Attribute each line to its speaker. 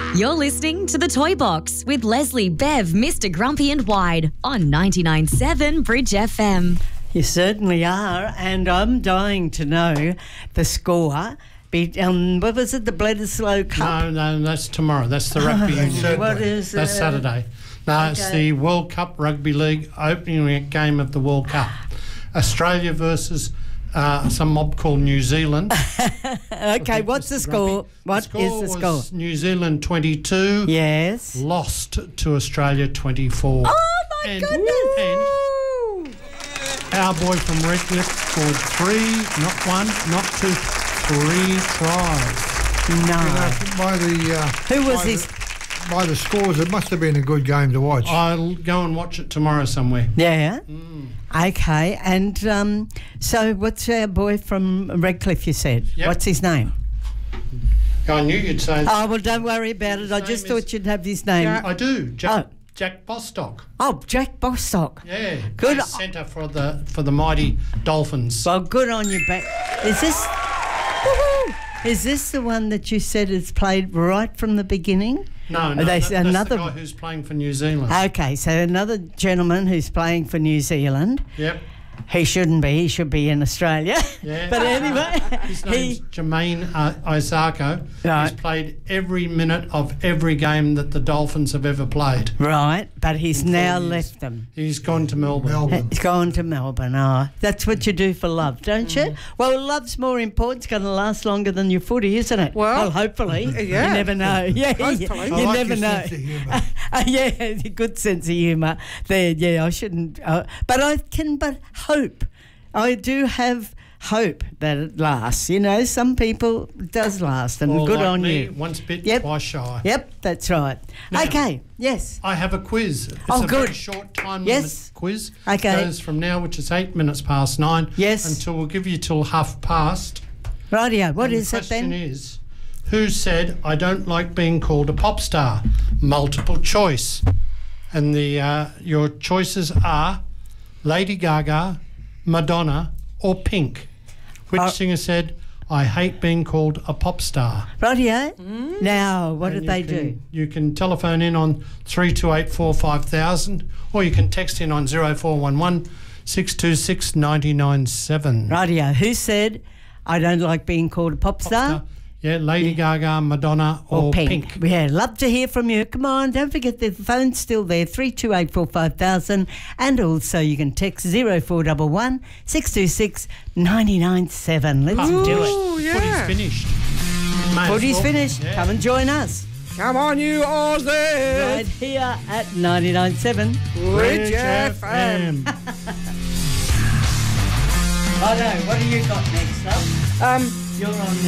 Speaker 1: You're listening to The Toy Box with Leslie, Bev, Mr. Grumpy and Wide on 99.7 Bridge FM.
Speaker 2: You certainly are, and I'm dying to know the score. What was it, the Bledisloe Cup?
Speaker 3: No, that's tomorrow. That's the rugby union.
Speaker 2: What is
Speaker 3: That's Saturday. No, it's the World Cup Rugby League opening game of the World Cup. Australia versus some mob called New Zealand.
Speaker 2: Okay, what's the score? What is the score?
Speaker 3: Was New Zealand 22.
Speaker 2: Yes.
Speaker 3: Lost to Australia 24.
Speaker 2: Oh, my goodness.
Speaker 3: And our boy from Redcliffe scored 3, not 1, not 2, 3 tries.
Speaker 2: No. Who was this?
Speaker 4: By the scores, it must have been a good game to watch.
Speaker 3: I'll go and watch it tomorrow somewhere.
Speaker 2: Yeah. Okay, and so what's our boy from Redcliffe, you said?
Speaker 3: Yep.
Speaker 2: What's his name?
Speaker 3: I knew you'd say that.
Speaker 2: Oh, well, don't worry about it. I just thought you'd have his name.
Speaker 3: I do. Jack Bostock.
Speaker 2: Oh, Jack Bostock.
Speaker 3: Yeah.
Speaker 2: Good.
Speaker 3: Centre for the mighty Dolphins.
Speaker 2: Well, good on you, back. Is this the one that you said is played right from the beginning?
Speaker 3: No, that's the guy who's playing for New Zealand.
Speaker 2: Okay, so another gentleman who's playing for New Zealand.
Speaker 3: Yep.
Speaker 2: He shouldn't be. He should be in Australia.
Speaker 3: Yeah.
Speaker 2: But anyway.
Speaker 3: His name's Jermaine Isako.
Speaker 2: Right.
Speaker 3: He's played every minute of every game that the Dolphins have ever played.
Speaker 2: Right, but he's now left them.
Speaker 3: He's gone to Melbourne.
Speaker 2: He's gone to Melbourne. Oh, that's what you do for love, don't you? Well, love's more important. It's going to last longer than your footy, isn't it?
Speaker 5: Well,
Speaker 2: hopefully.
Speaker 5: yeah.
Speaker 2: You never know. Yeah,
Speaker 5: Hopefully.
Speaker 2: you
Speaker 4: I like
Speaker 2: never
Speaker 4: your
Speaker 2: know.
Speaker 4: sense of humour.
Speaker 2: Yeah, good sense of humour. There, yeah, I shouldn't. But I can but hope. I do have hope that it lasts. You know, some people it does last, and
Speaker 3: Or
Speaker 2: good
Speaker 3: like
Speaker 2: on
Speaker 3: me,
Speaker 2: you.
Speaker 3: once bit,
Speaker 2: Yep.
Speaker 3: twice shy.
Speaker 2: Yep, that's right.
Speaker 3: Now,
Speaker 2: Okay, yes.
Speaker 3: I have a quiz. It's
Speaker 2: Oh,
Speaker 3: a
Speaker 2: good.
Speaker 3: very short time
Speaker 2: Yes.
Speaker 3: limit quiz.
Speaker 2: Okay.
Speaker 3: It goes from now, which is 8 minutes past 9.
Speaker 2: Yes.
Speaker 3: Until we'll give you till half past.
Speaker 2: Rightio, what
Speaker 3: And
Speaker 2: is it then?
Speaker 3: The question is, who said, I don't like being called a pop star? Multiple choice. And your choices are Lady Gaga, Madonna, or Pink. Which singer said, I hate being called a pop star?
Speaker 2: Rightio. Now, what did they do?
Speaker 3: You can telephone in on 3284 5000, or you can text in on 0411 626 997.
Speaker 2: Rightio. Who said, I don't like being called a pop star?
Speaker 3: Yeah, Lady Gaga, Madonna, or Pink.
Speaker 2: Yeah, love to hear from you. Come on, don't forget the phone's still there, 3284 5000, and also you can text 0411 626 997. Let's do it.
Speaker 5: yeah.
Speaker 3: Footy's finished. May as
Speaker 2: Footy's
Speaker 3: well.
Speaker 2: finished.
Speaker 3: Yeah.
Speaker 2: Come and join us
Speaker 5: Come on, you Aussies.
Speaker 2: right here at 99.7.
Speaker 5: Bridge FM.
Speaker 2: I know. What do you got next up? You're on